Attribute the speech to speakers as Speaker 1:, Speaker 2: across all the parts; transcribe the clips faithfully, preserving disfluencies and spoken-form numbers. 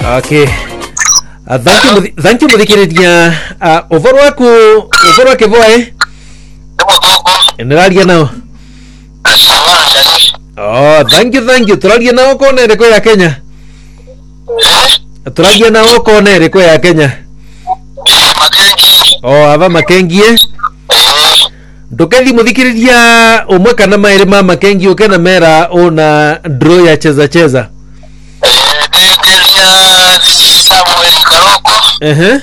Speaker 1: Okay. Uh, thank you, thank you muthikiriria. Uh, over waku, over wake boy. Eneraria nao. Oh, thank you, thank you. Turaria nao kone reko ya Kenya. Turaria nao kone reko ya Kenya. Oh, ava Makengi eh. Ndukethi muthikiriria umwe kana mairi ma Makengi ukena mera ona draw ya cheza cheza.
Speaker 2: Samuel Karoko.
Speaker 1: Eh eh.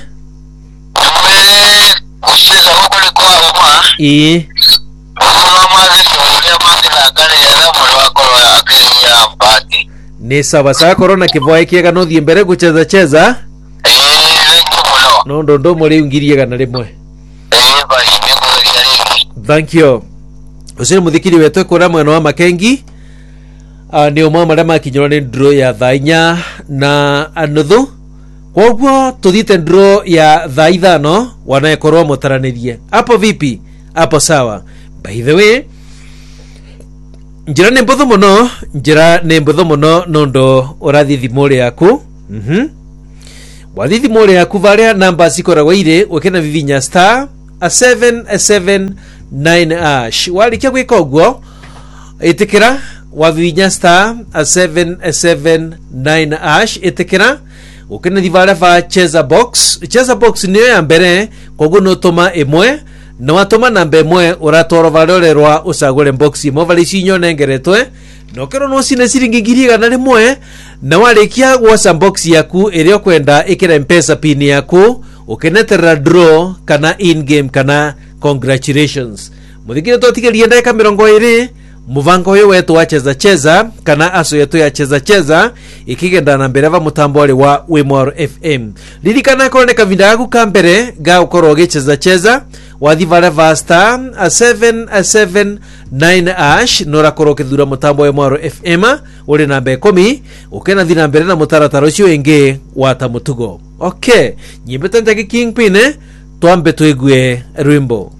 Speaker 2: Kucheza huko liko hapa.
Speaker 1: Eh.
Speaker 2: Mama ndio mama gari ya mwana wako akinya party.
Speaker 1: Ni sawa sawa corona kivoa kiega no thie mbere gucheza cheza.
Speaker 2: Eh, ndio
Speaker 1: no ndo ndo muri ungirie kana rimwe.
Speaker 2: Eh, bali ndio.
Speaker 1: Thank you. Usiri muthikiri wetu kura mwena wa Makengi. Uh, ni umwe maria makinyirwo ni draw ya thainya na anuthu. Kwoguo tuthite draw ya thaa ithano wanaekorwo mutaranirie. Hapo vipi? Hapo sawa. By the way, njira ni mbuthu muno, njira ni mbuthu muno nondo urathi thimuri yaku. Mhm. Mm wathi thimuri yaku varia namba cikoragwo ire ukena vivinya star a seven a seven nine ash. Walikia gwika uguo itikira wavivinya star a seven a seven nine ash itikira ukena divara va cheza box. Cheza box niyo ya mbere koguo no toma imwe na watoma namba imwe uratoro valorerwa usagure box imwe vali cinyo nengeretwe no kero no cine ciringi ngiri igana rimwe na warikia gwaca box yaku irio kwenda ikira M-Pesa pin yaku ukeneterera draw kana in game kana congratulations. Muthikire totigerie ndeka mirongo iri muvango uyu wetu wa cheza cheza kana aso yetu ya cheza cheza ikigenda na mbere va mutambo ali wa Wimoro F M. Lirikana kone kavinda yaku kambere ga ukoro gecheza cheza wathi vale va star a seven a seven nine ash nora koro kithura mutambo wa Wimoro F M uri namba ikumi ukena thina mbere na mutaratara ucio ingi wata mutugo. Okay, nyimbe tantaki Kingpin twambe tuigue rwimbo.